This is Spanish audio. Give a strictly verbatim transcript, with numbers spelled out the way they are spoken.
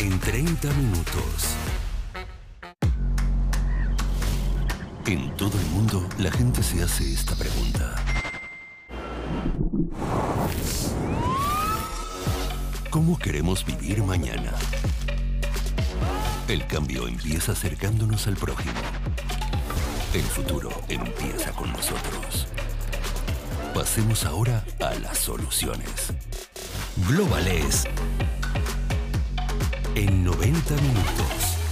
en treinta minutos. En todo el mundo, la gente se hace esta pregunta. ¿Cómo queremos vivir mañana? El cambio empieza acercándonos al prójimo. El futuro empieza con nosotros. Pasemos ahora a las soluciones. Global es en noventa minutos.